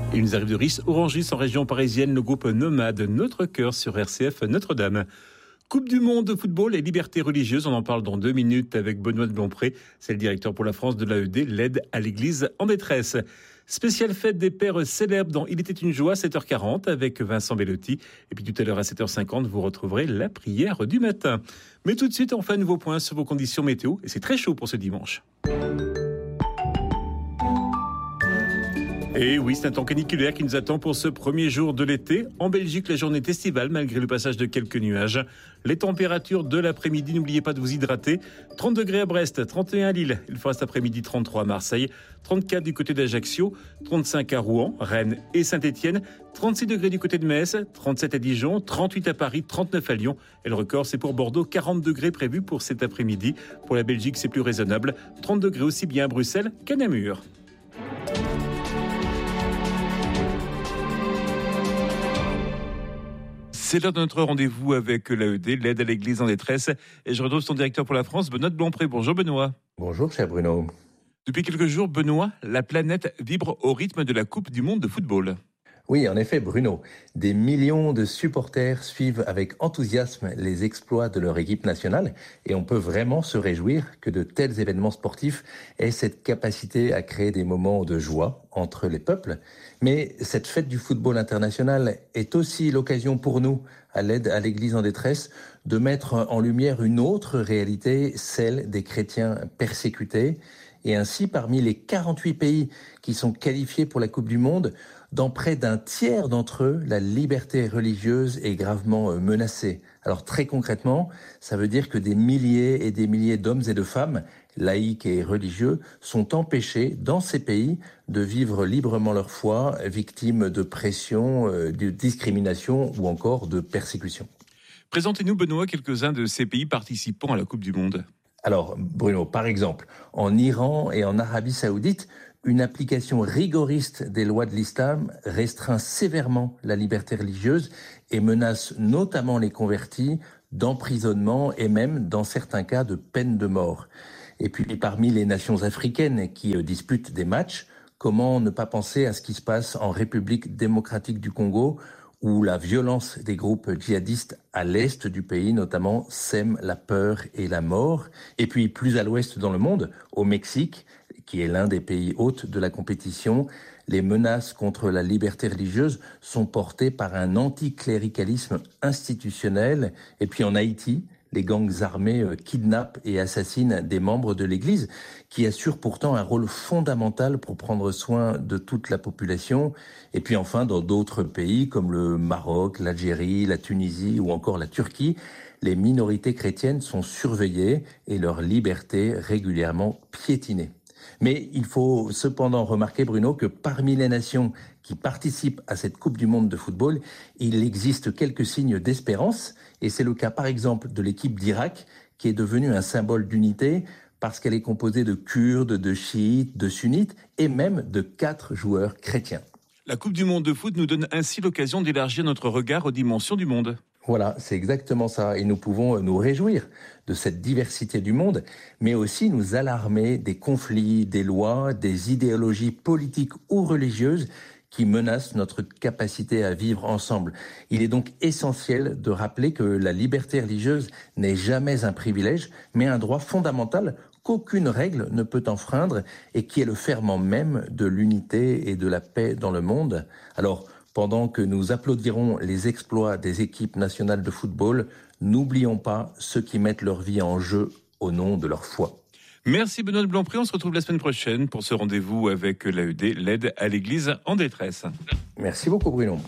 Et il nous arrive de Ris-Orangis en région parisienne, le groupe Nomade, Notre Cœur sur RCF Notre-Dame. Coupe du monde de football et liberté religieuse, on en parle dans 2 minutes avec Benoît de Blompré, c'est le directeur pour la France de l'AED, l'aide à l'église en détresse. Spéciale fête des pères célèbres dans Il était une joie, 7h40 avec Vincent Bellotti. Et puis tout à l'heure à 7h50, vous retrouverez la prière du matin. Mais tout de suite, on fait un nouveau point sur vos conditions météo et c'est très chaud pour ce dimanche. Et oui, c'est un temps caniculaire qui nous attend pour ce premier jour de l'été. En Belgique, la journée est estivale malgré le passage de quelques nuages. Les températures de l'après-midi, n'oubliez pas de vous hydrater. 30 degrés à Brest, 31 à Lille. Il fera cet après-midi 33 à Marseille, 34 du côté d'Ajaccio, 35 à Rouen, Rennes et Saint-Étienne, 36 degrés du côté de Metz, 37 à Dijon, 38 à Paris, 39 à Lyon. Et le record, c'est pour Bordeaux, 40 degrés prévus pour cet après-midi. Pour la Belgique, c'est plus raisonnable. 30 degrés aussi bien à Bruxelles qu'à Namur. C'est l'heure de notre rendez-vous avec l'AED, l'aide à l'église en détresse. Et je retrouve son directeur pour la France, Benoît de Blompré. Bonjour Benoît. Bonjour cher Bruno. Depuis quelques jours, Benoît, la planète vibre au rythme de la Coupe du monde de football. Oui, en effet Bruno, des millions de supporters suivent avec enthousiasme les exploits de leur équipe nationale et on peut vraiment se réjouir que de tels événements sportifs aient cette capacité à créer des moments de joie entre les peuples. Mais cette fête du football international est aussi l'occasion pour nous, à l'aide à l'Église en détresse, de mettre en lumière une autre réalité, celle des chrétiens persécutés. Et ainsi, parmi les 48 pays qui sont qualifiés pour la Coupe du Monde, dans près d'un tiers d'entre eux, la liberté religieuse est gravement menacée. Alors très concrètement, ça veut dire que des milliers et des milliers d'hommes et de femmes, laïcs et religieux, sont empêchés dans ces pays de vivre librement leur foi, victimes de pression, de discrimination ou encore de persécution. Présentez-nous, Benoît, quelques-uns de ces pays participants à la Coupe du Monde. Alors, Bruno, par exemple, en Iran et en Arabie Saoudite, une application rigoriste des lois de l'islam restreint sévèrement la liberté religieuse et menace notamment les convertis d'emprisonnement et même, dans certains cas, de peine de mort. Et puis, parmi les nations africaines qui disputent des matchs, comment ne pas penser à ce qui se passe en République démocratique du Congo, où la violence des groupes djihadistes à l'est du pays, notamment, sème la peur et la mort. Et puis, plus à l'ouest dans le monde, au Mexique, qui est l'un des pays hôtes de la compétition, les menaces contre la liberté religieuse sont portées par un anticléricalisme institutionnel. Et puis en Haïti, les gangs armés kidnappent et assassinent des membres de l'Église, qui assurent pourtant un rôle fondamental pour prendre soin de toute la population. Et puis enfin, dans d'autres pays comme le Maroc, l'Algérie, la Tunisie ou encore la Turquie, les minorités chrétiennes sont surveillées et leur liberté régulièrement piétinée. Mais il faut cependant remarquer, Bruno, que parmi les nations qui participent à cette Coupe du Monde de football, il existe quelques signes d'espérance. Et c'est le cas, par exemple, de l'équipe d'Irak, qui est devenue un symbole d'unité parce qu'elle est composée de Kurdes, de chiites, de sunnites et même de 4 joueurs chrétiens. La Coupe du Monde de foot nous donne ainsi l'occasion d'élargir notre regard aux dimensions du monde. Voilà, c'est exactement ça. Et nous pouvons nous réjouir de cette diversité du monde, mais aussi nous alarmer des conflits, des lois, des idéologies politiques ou religieuses qui menacent notre capacité à vivre ensemble. Il est donc essentiel de rappeler que la liberté religieuse n'est jamais un privilège, mais un droit fondamental qu'aucune règle ne peut enfreindre et qui est le ferment même de l'unité et de la paix dans le monde. Alors, pendant que nous applaudirons les exploits des équipes nationales de football, n'oublions pas ceux qui mettent leur vie en jeu au nom de leur foi. Merci Benoît de Blompré, on se retrouve la semaine prochaine pour ce rendez-vous avec l'AED, l'aide à l'église en détresse. Merci beaucoup Bruno.